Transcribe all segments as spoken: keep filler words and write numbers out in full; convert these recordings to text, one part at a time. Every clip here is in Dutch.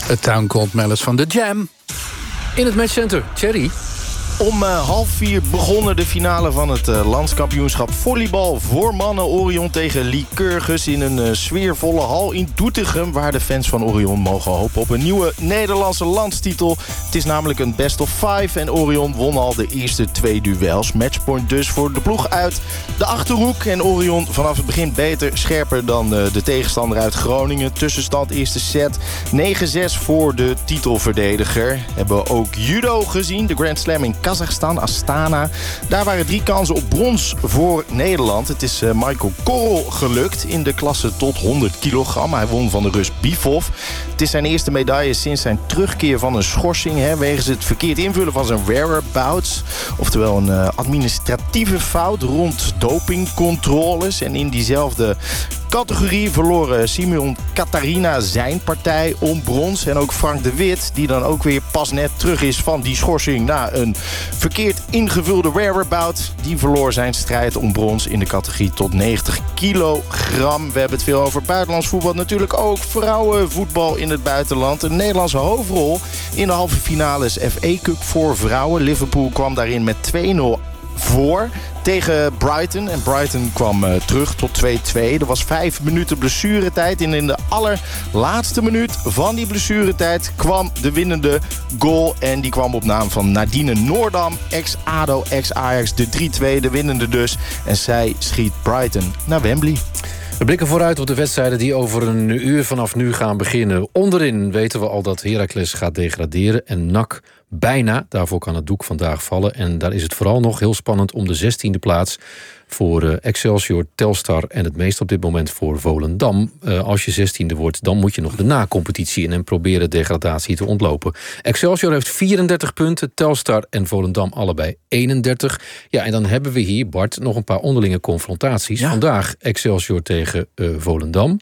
A Town Called Malice van The Jam. In het matchcenter, Thierry. Om uh, half vier begonnen de finale van het uh, landskampioenschap volleybal voor mannen. Orion tegen Lycurgus in een uh, sfeervolle hal in Doetinchem, waar de fans van Orion mogen hopen op een nieuwe Nederlandse landstitel. Het is namelijk een best of five en Orion won al de eerste twee duels. Matchpoint dus voor de ploeg uit de Achterhoek. En Orion vanaf het begin beter, scherper dan uh, de tegenstander uit Groningen. Tussenstand eerste set negen zes voor de titelverdediger. Hebben we ook judo gezien, de Grand Slam in Kazachstan, Astana. Daar waren drie kansen op brons voor Nederland. Het is uh, Michael Korrel gelukt in de klasse tot honderd kilogram. Hij won van de Rus Bivov. Het is zijn eerste medaille sinds zijn terugkeer van een schorsing, hè, wegens het verkeerd invullen van zijn whereabouts. Oftewel een uh, administratieve fout rond dopingcontroles. En in diezelfde categorie verloren Simeon Katarina zijn partij om brons. En ook Frank de Wit, die dan ook weer pas net terug is van die schorsing na een verkeerd ingevulde whereabout. Die verloor zijn strijd om brons in de categorie tot negentig kilogram. We hebben het veel over buitenlands voetbal. Natuurlijk ook vrouwenvoetbal in het buitenland. Een Nederlandse hoofdrol in de halve finales F A Cup voor vrouwen. Liverpool kwam daarin met twee nul voor tegen Brighton. En Brighton kwam uh, terug tot twee twee. Er was vijf minuten blessuretijd. En in de allerlaatste minuut van die blessuretijd kwam de winnende goal. En die kwam op naam van Nadine Noordam, ex-A D O, ex-Ajax. De drie twee, de winnende dus. En zij schiet Brighton naar Wembley. We blikken vooruit op de wedstrijden die over een uur vanaf nu gaan beginnen. Onderin weten we al dat Heracles gaat degraderen en N A C bijna. Daarvoor kan het doek vandaag vallen. En daar is het vooral nog heel spannend om de zestiende plaats voor uh, Excelsior, Telstar en het meest op dit moment voor Volendam. Uh, als je zestiende wordt, dan moet je nog de na-competitie in en proberen degradatie te ontlopen. Excelsior heeft vierendertig punten, Telstar en Volendam allebei eenendertig. Ja, en dan hebben we hier, Bart, nog een paar onderlinge confrontaties. Ja. Vandaag Excelsior tegen uh, Volendam.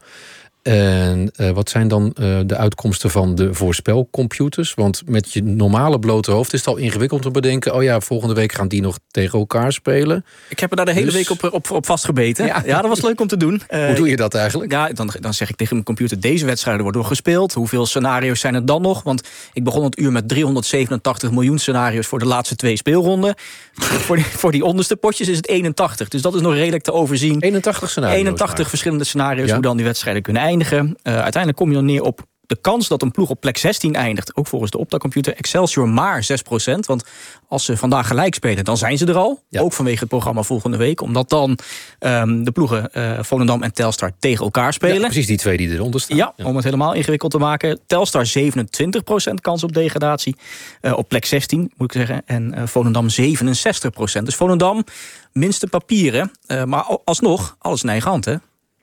En uh, wat zijn dan uh, de uitkomsten van de voorspelcomputers? Want met je normale blote hoofd is het al ingewikkeld om te bedenken, oh ja, volgende week gaan die nog tegen elkaar spelen. Ik heb er daar de hele dus... week op, op, op vastgebeten. Ja. ja, dat was leuk om te doen. Hoe uh, doe je dat eigenlijk? Ja, dan, dan zeg ik tegen mijn computer, deze wedstrijden worden door gespeeld. Hoeveel scenario's zijn er dan nog? Want ik begon het uur met driehonderdzevenentachtig miljoen scenario's voor de laatste twee speelronden. voor, die, voor die onderste potjes is het eenentachtig. Dus dat is nog redelijk te overzien. eenentachtig scenario's. eenentachtig maar. Verschillende scenario's, ja. Hoe dan die wedstrijden kunnen eindigen. Uh, uiteindelijk kom je dan neer op de kans dat een ploeg op plek zestien eindigt. Ook volgens de Opta-computer. Excelsior maar zes procent. Want als ze vandaag gelijk spelen, dan zijn ze er al. Ja. Ook vanwege het programma volgende week. Omdat dan um, de ploegen uh, Volendam en Telstar tegen elkaar spelen. Ja, precies die twee die eronder staan. Ja, ja, om het helemaal ingewikkeld te maken. Telstar zevenentwintig procent kans op degradatie. Uh, op plek zestien, moet ik zeggen. En uh, Volendam zevenenzestig procent. Dus Volendam, minste papieren. Uh, maar alsnog, alles in eigen hand, hè?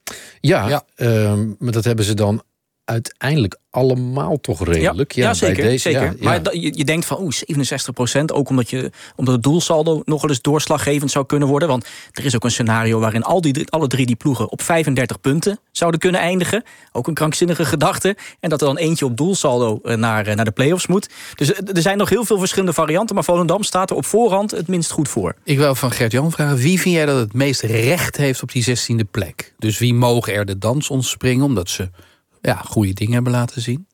Ja, ja. Um, maar dat hebben ze dan uiteindelijk allemaal toch redelijk. Ja, ja, ja zeker. Bij deze, zeker. Ja, ja. Maar je, je denkt van oeh, zevenenzestig procent, ook omdat, je, omdat het doelsaldo nog wel eens doorslaggevend zou kunnen worden. Want er is ook een scenario waarin al die, alle drie die ploegen op vijfendertig punten zouden kunnen eindigen. Ook een krankzinnige gedachte. En dat er dan eentje op doelsaldo naar, naar de play-offs moet. Dus er zijn nog heel veel verschillende varianten. Maar Volendam staat er op voorhand het minst goed voor. Ik wil van Gert-Jan vragen, wie vind jij dat het meest recht heeft op die zestiende plek? Dus wie mogen er de dans ontspringen omdat ze ja, goede dingen hebben laten zien?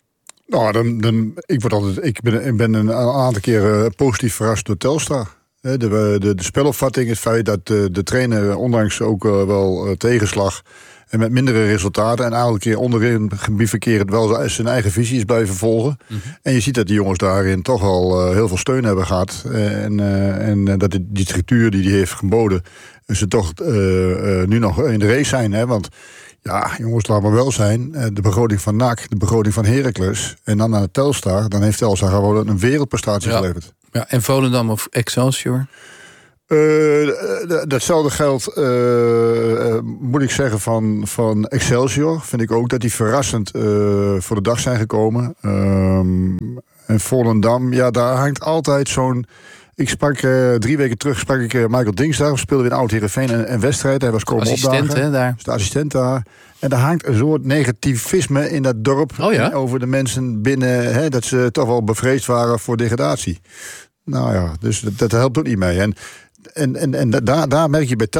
Nou, dan, dan, ik, word altijd, ik, ben, ik ben een aantal keren positief verrast door Telstar. De, de, de spelopvatting, het feit dat de, de trainer ondanks ook uh, wel uh, tegenslag en met mindere resultaten en elke keer onderin bivakkerend wel zijn eigen visie is blijven volgen. Mm-hmm. En je ziet dat die jongens daarin toch al uh, heel veel steun hebben gehad. En, uh, en uh, dat die, die structuur die hij heeft geboden, ze toch uh, uh, nu nog in de race zijn. Hè? Want ja, jongens, laat maar wel zijn. De begroting van N A C, de begroting van Heracles en dan naar Telstar, dan heeft Telstar gewoon een wereldprestatie ja. geleverd. Ja, en Volendam of Excelsior? Uh, datzelfde geldt, uh, uh, moet ik zeggen, van, van Excelsior. Vind ik ook dat die verrassend uh, voor de dag zijn gekomen. Um, en Volendam, ja, daar hangt altijd zo'n... Ik sprak uh, drie weken terug sprak ik uh, Michael Dingsdag. We speelden in Oud-Heerenveen een, een wedstrijd. Hij was komen assistent, opdagen. Hè, daar. De assistent daar. En daar hangt een soort negativisme in dat dorp. Oh ja? Over de mensen binnen. Hè, dat ze toch wel bevreesd waren voor degradatie. Nou ja, dus dat, dat helpt ook niet mee. En, en, en, en daar, daar merk je bij